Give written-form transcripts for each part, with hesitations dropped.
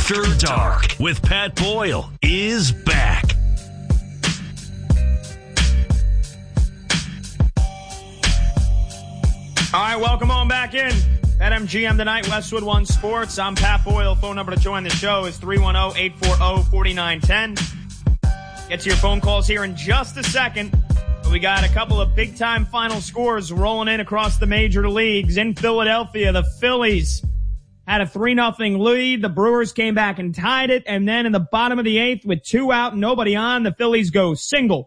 After Dark with Pat Boyle is back. All right, welcome on back in. BetMGM tonight, Westwood One Sports. I'm Pat Boyle. Phone number to join the show is 310-840-4910. Get to your phone calls here in just a second. But we got a couple of big-time final scores rolling in across the major leagues. In Philadelphia, the Phillies had a 3-0 lead. The Brewers came back and tied it. And then in the bottom of the eighth with 2 out and nobody on, the Phillies go single,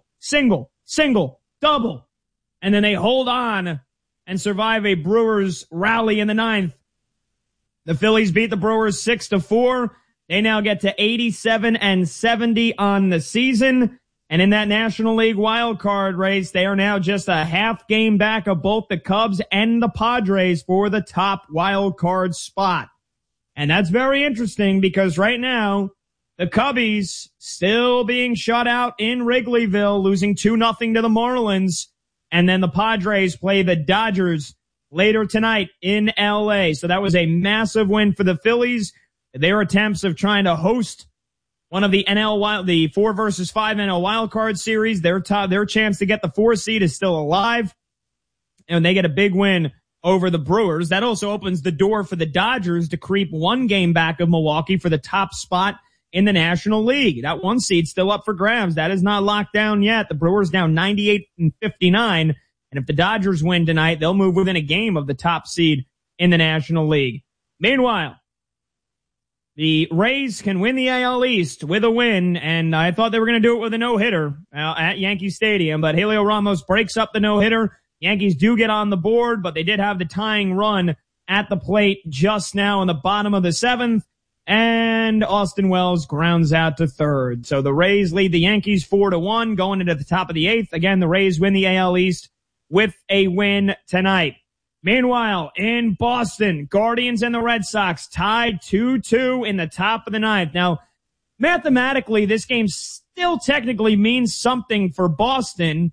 double. And then they hold on and survive a Brewers rally in the ninth. The Phillies beat the Brewers 6-4. They now get to 87-70 on the season. And in that National League wild card race, they are now just a half game back of both the Cubs and the Padres for the top wild card spot. And that's very interesting because right now, the Cubbies still being shut out in Wrigleyville, losing 2-0 to the Marlins. And then the Padres play the Dodgers later tonight in L.A. So that was a massive win for the Phillies. Their attempts of trying to host one of the the 4 versus 5 NL wild card series, their chance to get the 4 seed is still alive. And they get a big win over the Brewers. That also opens the door for the Dodgers to creep 1 game back of Milwaukee for the top spot in the National League. That 1 seed still up for grabs. That is not locked down yet. The Brewers now 98-59. And if the Dodgers win tonight, they'll move within a game of the top seed in the National League. Meanwhile, the Rays can win the AL East with a win, and I thought they were going to do it with a no-hitter at Yankee Stadium, but Helio Ramos breaks up the no-hitter. Yankees do get on the board, but they did have the tying run at the plate just now in the bottom of the 7th, and Austin Wells grounds out to third. So the Rays lead the Yankees 4-1 going into the top of the 8th. Again, the Rays win the AL East with a win tonight. Meanwhile, in Boston, Guardians and the Red Sox tied 2-2 in the top of the 9th. Now, mathematically, this game still technically means something for Boston,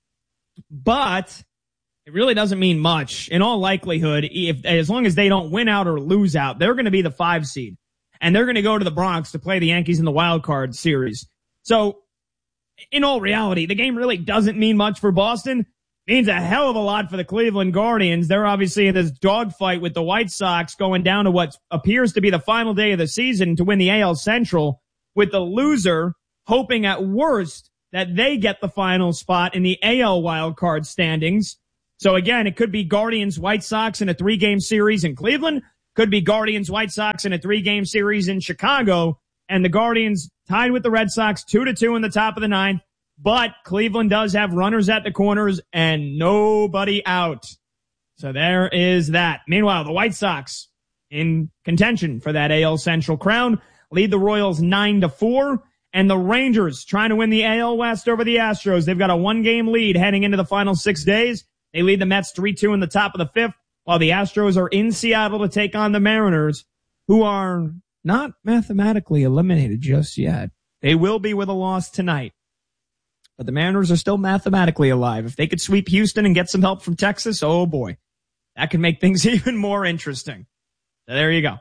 but it really doesn't mean much. In all likelihood, as long as they don't win out or lose out, they're going to be the 5 seed. And they're going to go to the Bronx to play the Yankees in the wild card series. So, in all reality, the game really doesn't mean much for Boston. Means a hell of a lot for the Cleveland Guardians. They're obviously in this dogfight with the White Sox going down to what appears to be the final day of the season to win the AL Central, with the loser hoping at worst that they get the final spot in the AL wildcard standings. So again, it could be Guardians White Sox in a 3-game series in Cleveland, could be Guardians White Sox in a 3-game series in Chicago, and the Guardians tied with the Red Sox 2-2 in the top of the 9th. But Cleveland does have runners at the corners and nobody out. So there is that. Meanwhile, the White Sox in contention for that AL Central crown lead the Royals 9-4. And the Rangers trying to win the AL West over the Astros. They've got a 1-game lead heading into the final 6 days. They lead the Mets 3-2 in the top of the 5th, while the Astros are in Seattle to take on the Mariners, who are not mathematically eliminated just yet. They will be with a loss tonight. But the Mariners are still mathematically alive. If they could sweep Houston and get some help from Texas, oh boy, that could make things even more interesting. So there you go.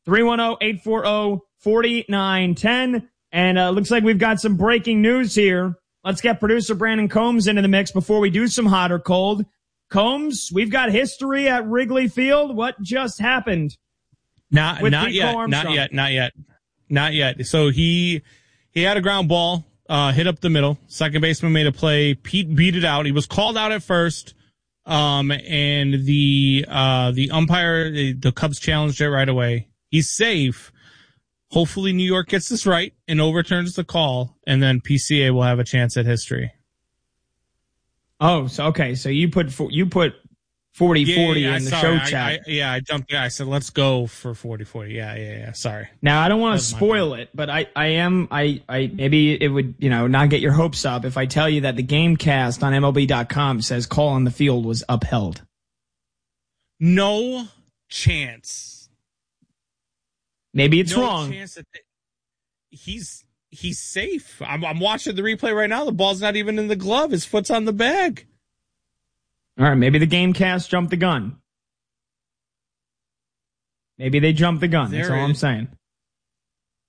310-840-4910. And looks like we've got some breaking news here. Let's get producer Brandon Combs into the mix before we do some hot or cold. Combs, we've got history at Wrigley Field. What just happened? Not yet. So he had a ground ball. Hit up the middle. Second baseman made a play. Pete beat it out. He was called out at first. And the umpire, the Cubs challenged it right away. He's safe. Hopefully New York gets this right and overturns the call, and then PCA will have a chance at history. Oh, so okay. So you put 40-40 in the show chat. I jumped. Yeah, I said let's go for 40-40. Yeah. Sorry. Now I don't want to spoil it, but I maybe it would not get your hopes up if I tell you that the GameCast on MLB.com says call on the field was upheld. No chance. Maybe it's wrong. No chance that he's safe. I'm watching the replay right now. The ball's not even in the glove. His foot's on the bag. All right, maybe the GameCast jumped the gun. Maybe they jumped the gun. That's all I'm saying.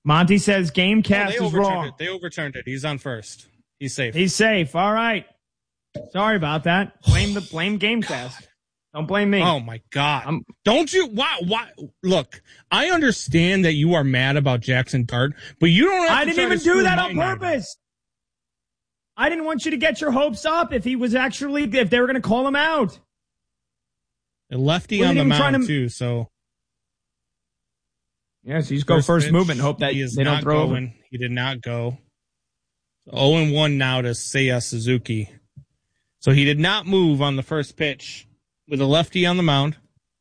Monty says Gamecast is wrong. They overturned it. He's on first. He's safe. He's safe. All right. Sorry about that. Blame Gamecast. Don't blame me. Oh my God. Don't you? Why? Look, I understand that you are mad about Jackson Dart, but you don't have to. I didn't even do that on purpose. I didn't want you to get your hopes up if they were going to call him out. A lefty on the mound too, so. Yes, you just go first movement and hope that they don't throw over. He did not go. 0-1 now to Seiya Suzuki. So he did not move on the first pitch with a lefty on the mound.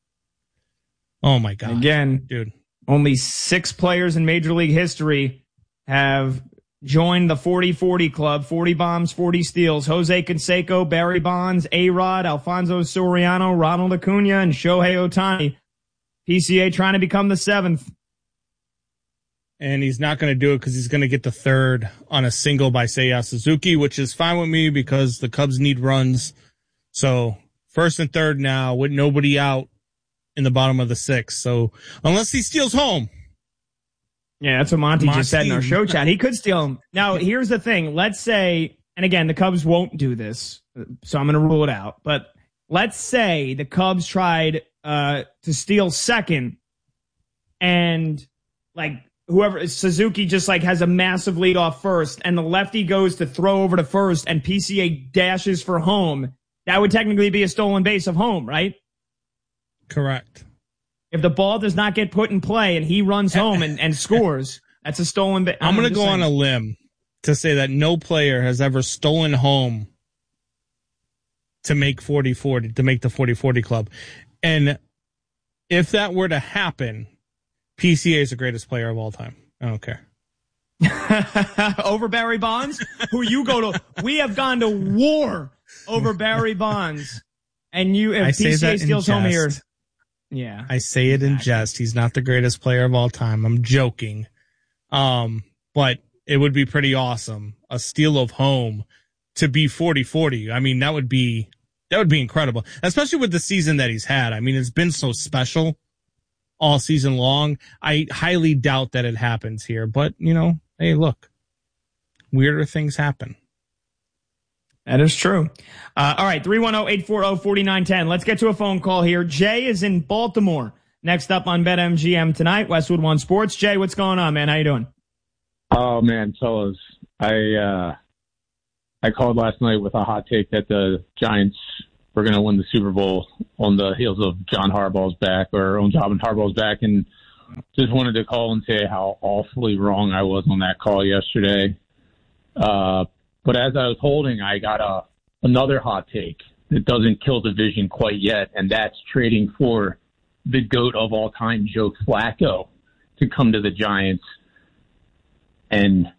Oh my God. Again, dude. Only 6 players in Major League history have joined the 40-40 club. 40 bombs, 40 steals. Jose Canseco, Barry Bonds, A-Rod, Alfonso Soriano, Ronald Acuna, and Shohei Ohtani. PCA trying to become the 7th. And he's not going to do it because he's going to get the 3rd on a single by Seiya Suzuki, which is fine with me because the Cubs need runs. So 1st and 3rd now with nobody out in the bottom of the 6th. So unless he steals home. Yeah, that's what Monty just said in our show chat. He could steal him. Now, here's the thing. Let's say, and again, the Cubs won't do this, so I'm going to rule it out. But let's say the Cubs tried to steal 2nd and whoever Suzuki just has a massive lead off 1st and the lefty goes to throw over to 1st and PCA dashes for home. That would technically be a stolen base of home, right? Correct. If the ball does not get put in play and he runs home and scores, that's a stolen base. I'm going to go on a limb to say that no player has ever stolen home to make 40-40, to make the 40-40 club. And if that were to happen, PCA is the greatest player of all time. I don't care. Over Barry Bonds, who you go to. We have gone to war over Barry Bonds. And if PCA steals home here. Yeah. I say it in jest. He's not the greatest player of all time. I'm joking. But it would be pretty awesome. A steal of home to be 40-40. I mean, that would be incredible. Especially with the season that he's had. I mean, it's been so special all season long. I highly doubt that it happens here, but hey, look, weirder things happen. That is true. All right, 310-840-4910. Let's get to a phone call here. Jay is in Baltimore. Next up on BetMGM tonight, Westwood One Sports. Jay, what's going on, man? How you doing? Oh, man, fellas. I called last night with a hot take that the Giants were going to win the Super Bowl on the heels of John Harbaugh's back, or on John Harbaugh's back, and just wanted to call and say how awfully wrong I was on that call yesterday. But as I was holding, I got another hot take that doesn't kill the vision quite yet, and that's trading for the GOAT of all time, Joe Flacco, to come to the Giants and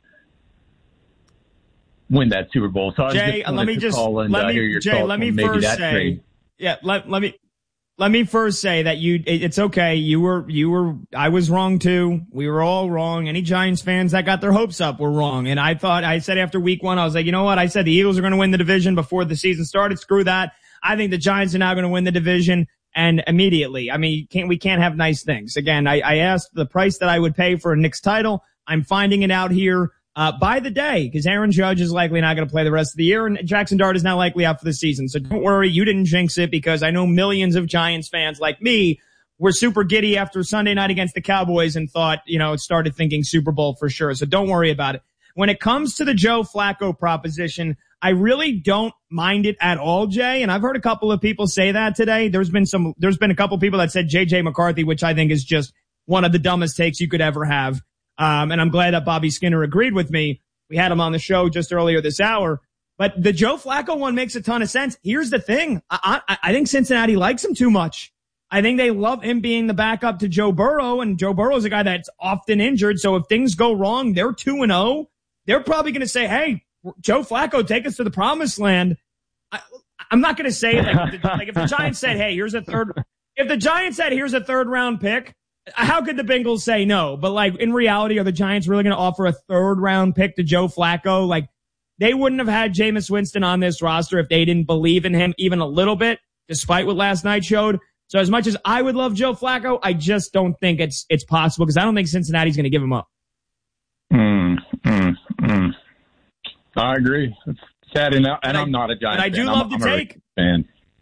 win that Super Bowl. So Jay, let me first say, yeah, let me first say that it's okay. I was wrong too. We were all wrong. Any Giants fans that got their hopes up were wrong. And I said after week 1, I was like, you know what? I said the Eagles are going to win the division before the season started. Screw that. I think the Giants are now going to win the division. And immediately, I mean, we can't have nice things. Again, I asked the price that I would pay for a Knicks title. I'm finding it out here by the day, because Aaron Judge is likely not going to play the rest of the year, and Jackson Dart is not likely out for the season. So don't worry, you didn't jinx it, because I know millions of Giants fans like me were super giddy after Sunday night against the Cowboys and thought, started thinking Super Bowl for sure. So don't worry about it. When it comes to the Joe Flacco proposition, I really don't mind it at all, Jay. And I've heard a couple of people say that today. There's been a couple of people that said JJ McCarthy, which I think is just one of the dumbest takes you could ever have. And I'm glad that Bobby Skinner agreed with me. We had him on the show just earlier this hour. But the Joe Flacco one makes a ton of sense. Here's the thing. I think Cincinnati likes him too much. I think they love him being the backup to Joe Burrow, and Joe Burrow's a guy that's often injured. So if things go wrong, they're 2-0. They're probably going to say, hey, Joe Flacco, take us to the promised land. I'm not going to say like if the Giants said, hey, here's a third round pick, how could the Bengals say no? But in reality, are the Giants really going to offer a 3rd round pick to Joe Flacco? They wouldn't have had Jameis Winston on this roster if they didn't believe in him even a little bit, despite what last night showed. So as much as I would love Joe Flacco, I just don't think it's possible, because I don't think Cincinnati's going to give him up. I agree. It's sad enough, and I'm not a Giants fan. I do love the take. Fan.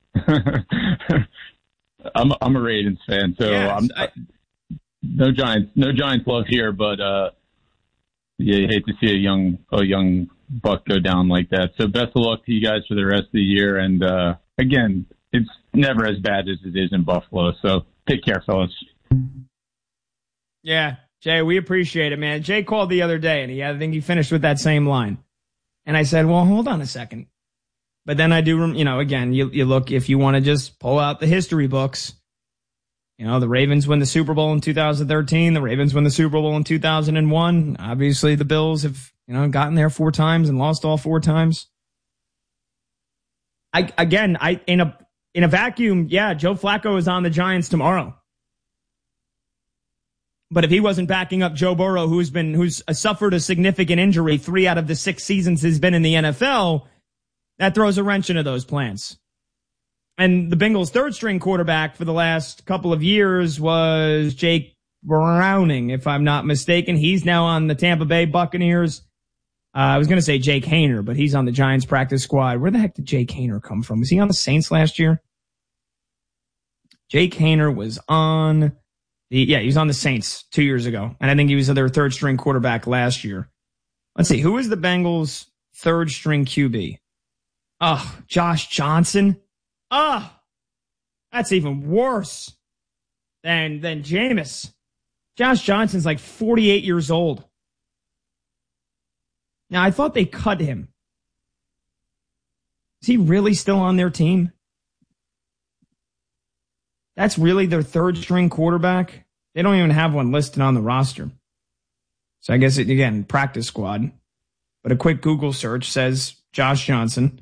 I'm a Ravens fan, so yes, no Giants love here. But you hate to see a young buck go down like that. So best of luck to you guys for the rest of the year. And again, it's never as bad as it is in Buffalo. So take care, fellas. Yeah, Jay, we appreciate it, man. Jay called the other day, and I think he finished with that same line. And I said, well, hold on a second. But then I do, again, you look, if you want to just pull out the history books, the Ravens win the Super Bowl in 2013. The Ravens win the Super Bowl in 2001. Obviously, the Bills have, gotten there 4 times and lost all 4 times. In a vacuum, yeah, Joe Flacco is on the Giants tomorrow. But if he wasn't backing up Joe Burrow, who's suffered a significant injury 3 out of the 6 seasons he's been in the NFL, that throws a wrench into those plans. And the Bengals' third-string quarterback for the last couple of years was Jake Browning, if I'm not mistaken. He's now on the Tampa Bay Buccaneers. I was going to say Jake Haener, but he's on the Giants practice squad. Where the heck did Jake Haener come from? Was he on the Saints last year? Jake Haener was on... he was on the Saints 2 years ago, and I think he was their third-string quarterback last year. Let's see, who is the Bengals' third-string QB? Oh, Josh Johnson. Oh, that's even worse than Jameis. Josh Johnson's like 48 years old. Now, I thought they cut him. Is he really still on their team? That's really their third-string quarterback? They don't even have one listed on the roster. So I guess, again, practice squad. But a quick Google search says Josh Johnson.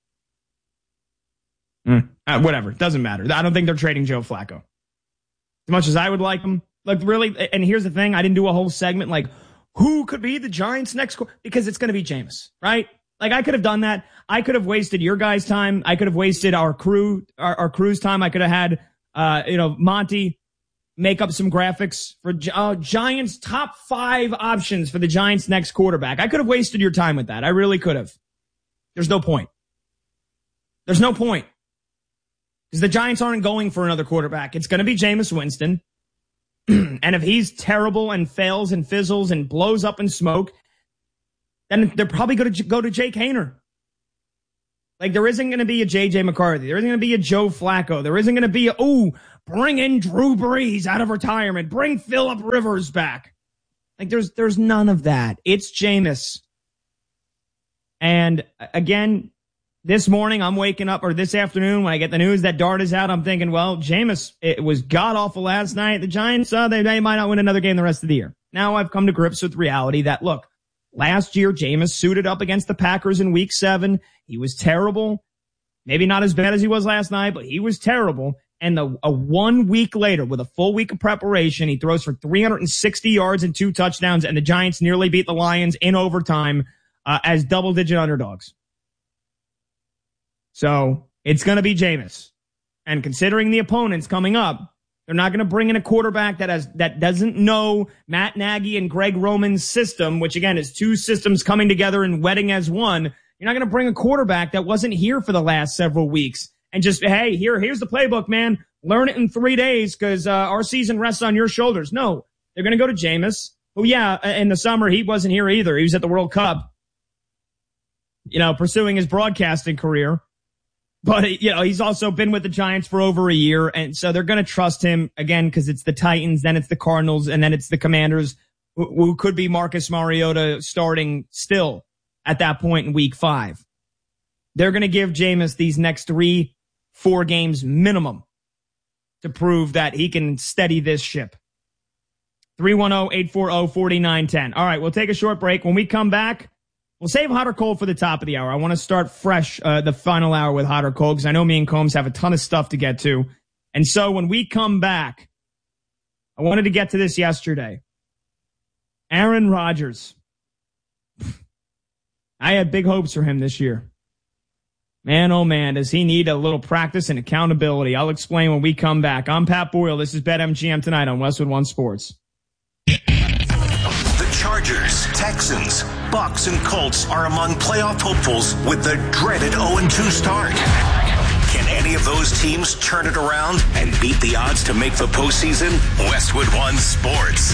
Whatever. Doesn't matter. I don't think they're trading Joe Flacco. As much as I would like him. Like, really, and here's the thing. I didn't do a whole segment like, who could be the Giants' next because it's going to be Jameis, right? Like, I could have done that. I could have wasted your guys' time. I could have wasted our crew's time. I could have had Monty make up some graphics for Giants top 5 options for the Giants' next quarterback. I could have wasted your time with that. I really could have. There's no point. There's no point. Because the Giants aren't going for another quarterback. It's going to be Jameis Winston. And if he's terrible and fails and fizzles and blows up in smoke, then they're probably going to go to Jake Haener. Like, there isn't going to be a J.J. McCarthy. There isn't going to be a Joe Flacco. There isn't going to be bring in Drew Brees out of retirement. Bring Phillip Rivers back. Like, there's none of that. It's Jameis. And again, this morning I'm waking up, or this afternoon when I get the news that Dart is out, I'm thinking, well, Jameis, it was god-awful last night. The Giants, they might not win another game the rest of the year. Now I've come to grips with reality that, look, last year, Jameis suited up against the Packers in Week 7. He was terrible. Maybe not as bad as he was last night, but he was terrible. And 1 week later, with a full week of preparation, he throws for 360 yards and 2 touchdowns, and the Giants nearly beat the Lions in overtime as double-digit underdogs. So it's going to be Jameis. And considering the opponents coming up, they're not going to bring in a quarterback that doesn't know Matt Nagy and Greg Roman's system, which again is 2 systems coming together and wedding as one. You're not going to bring a quarterback that wasn't here for the last several weeks and just, hey, here's the playbook, man. Learn it in 3 days because our season rests on your shoulders. No, they're going to go to Jameis, who, yeah, in the summer he wasn't here either. He was at the World Cup, pursuing his broadcasting career. But, he's also been with the Giants for over a year, and so they're going to trust him, again, because it's the Titans, then it's the Cardinals, and then it's the Commanders, who could be Marcus Mariota starting still at that point in Week 5. They're going to give Jameis these next 3-4 games minimum to prove that he can steady this ship. 310-840-4910. All right, we'll take a short break. When we come back, we'll save hot or cold for the top of the hour. I want to start fresh the final hour with hot or cold because I know me and Combs have a ton of stuff to get to. And so when we come back, I wanted to get to this yesterday. Aaron Rodgers. I had big hopes for him this year. Man, oh man, does he need a little practice and accountability. I'll explain when we come back. I'm Pat Boyle. This is BetMGM Tonight on Westwood One Sports. Chargers, Texans, Bucks, and Colts are among playoff hopefuls with the dreaded 0-2 start. Can any of those teams turn it around and beat the odds to make the postseason? Westwood One Sports.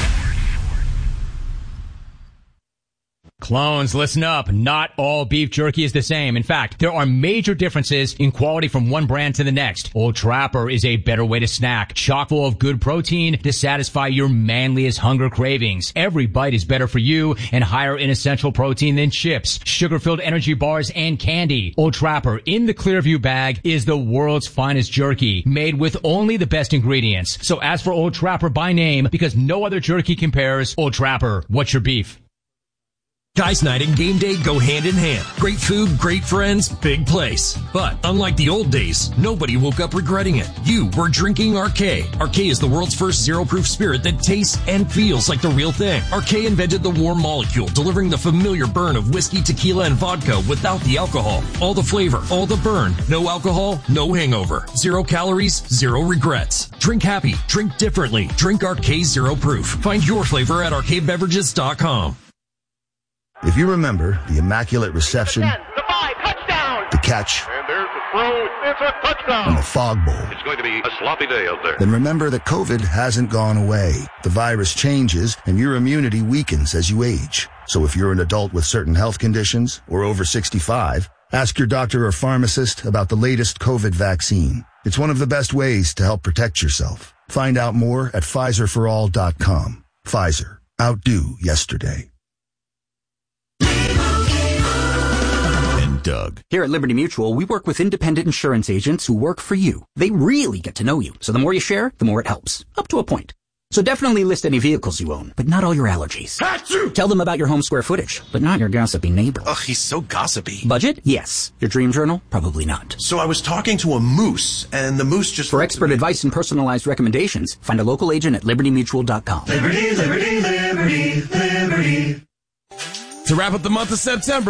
Clones, listen up. Not all beef jerky is the same. In fact, there are major differences in quality from one brand to the next. Old Trapper is a better way to snack, chock full of good protein to satisfy your manliest hunger cravings. Every bite is better for you and higher in essential protein than chips, sugar-filled energy bars, and candy. Old Trapper in the Clearview bag is the world's finest jerky, made with only the best ingredients. So ask for Old Trapper by name because no other jerky compares. Old Trapper, what's your beef? Guys night and game day go hand in hand. Great food, great friends, big place. But unlike the old days, nobody woke up regretting it. You were drinking Arcade. Arcade is the world's first zero-proof spirit that tastes and feels like the real thing. Arcade invented the warm molecule, delivering the familiar burn of whiskey, tequila, and vodka without the alcohol. All the flavor, all the burn. No alcohol, no hangover. 0 calories, 0 regrets. Drink happy, drink differently. Drink Arcade Zero Proof. Find your flavor at arcadebeverages.com. If you remember the Immaculate Reception, the 5, touchdown! The catch, and there's the throw, it's a touchdown! And the Fog Bowl, it's going to be a sloppy day out there. Then remember that COVID hasn't gone away. The virus changes and your immunity weakens as you age. So if you're an adult with certain health conditions or over 65, ask your doctor or pharmacist about the latest COVID vaccine. It's one of the best ways to help protect yourself. Find out more at PfizerForAll.com. Pfizer. Outdo yesterday. Doug. Here at Liberty Mutual, we work with independent insurance agents who work for you. They really get to know you. So the more you share, the more it helps. Up to a point. So definitely list any vehicles you own, but not all your allergies. Achoo! Tell them about your home square footage, but not your gossipy neighbor. Ugh, he's so gossipy. Budget? Yes. Your dream journal? Probably not. So I was talking to a moose, and the moose just... For expert advice and personalized recommendations, find a local agent at libertymutual.com. Liberty, liberty, liberty, liberty. To wrap up the month of September,